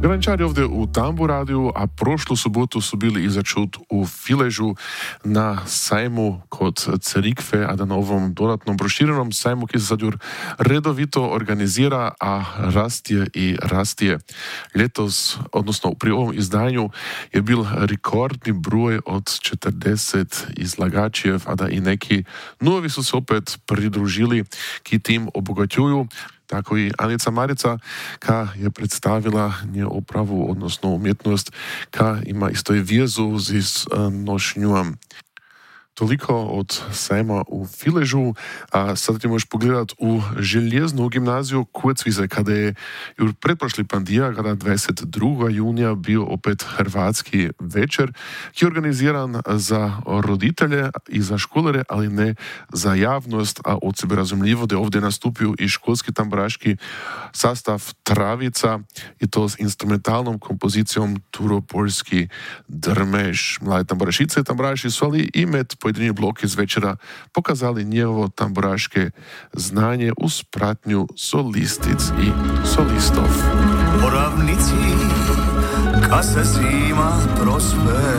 Grančari ovdje u Tambu radiju, a prošlu subotu su bili izačut u Filežu na sajmu kod Cerikve, a na ovom dodatnom proširenom sajmu, ki se sad redovito organizira, a rastje i rastje. Letos, odnosno pri ovom izdanju, je bil rekordni broj od 40 izlagačev, a da i neki novi su se opet pridružili, ki tim obogaćuju. Tako i Anica Marica, ka je predstavila nje opravu, odnosno umjetnost, ka ima isto i vjezu z nošnjom. Toliko od sajma u Filežu, a sad ti možeš pogledat u željeznu gimnaziju Kurecvize, kada je jur pretprošli pandija, kada 22. junija bio opet hrvatski večer, ki je organiziran za roditelje i za školare, ali ne za javnost, a od sebe razumljivo da je ovdje nastupio i školski tamburaški sastav Travica, i to s instrumentalnom kompozicijom Turopoljski drmeš. Mlade tamburašice i tamburaši su ali i med pojedini bloki z večera pokazali njegovo tamburaške znanje uz pratnju solistic i solistov. Po ravnici, ka se zima prospe,